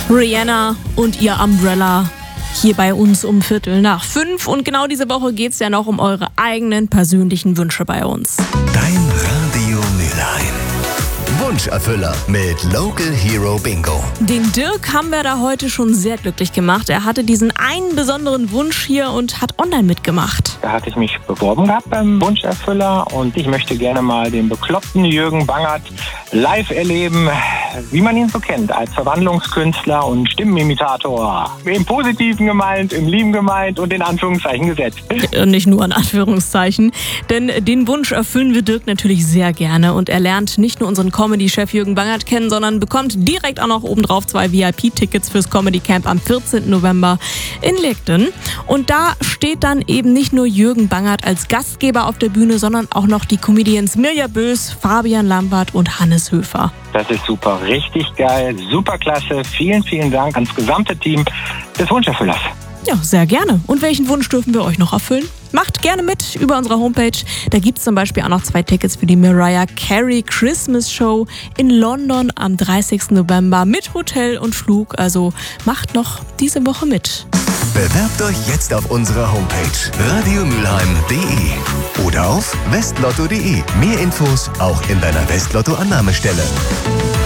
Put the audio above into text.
Rihanna und ihr Umbrella hier bei uns um 4:45. Und genau diese Woche geht es ja noch um eure eigenen persönlichen Wünsche bei uns. Dein Radio Mülheim. Wunscherfüller mit Local Hero Bingo. Den Dirk haben wir da heute schon sehr glücklich gemacht. Er hatte diesen einen besonderen Wunsch hier und hat online mitgemacht. Da hatte ich mich beworben gehabt beim Wunscherfüller und ich möchte gerne mal den bekloppten Jürgen Bangert live erleben, wie man ihn so kennt, als Verwandlungskünstler und Stimmenimitator. Im Positiven gemeint, im Lieben gemeint und in Anführungszeichen gesetzt. Nicht nur in Anführungszeichen, denn den Wunsch erfüllen wir Dirk natürlich sehr gerne und er lernt nicht nur unseren Comedy-Chef Jürgen Bangert kennen, sondern bekommt direkt auch noch obendrauf 2 VIP-Tickets fürs Comedy Camp am 14. November in Legden. Und da steht dann eben nicht nur Jürgen Bangert als Gastgeber auf der Bühne, sondern auch noch die Comedians Mirja Bös, Fabian Lambert und Hannes Höfer. Das ist super, richtig geil, super klasse. Vielen, vielen Dank ans gesamte Team des Wunscherfüllers. Ja, sehr gerne. Und welchen Wunsch dürfen wir euch noch erfüllen? Macht gerne mit über unsere Homepage. Da gibt es zum Beispiel auch noch 2 Tickets für die Mariah Carey Christmas Show in London am 30. November mit Hotel und Flug. Also macht noch diese Woche mit. Bewerbt euch jetzt auf unserer Homepage radiomülheim.de oder auf westlotto.de. Mehr Infos auch in deiner Westlotto-Annahmestelle.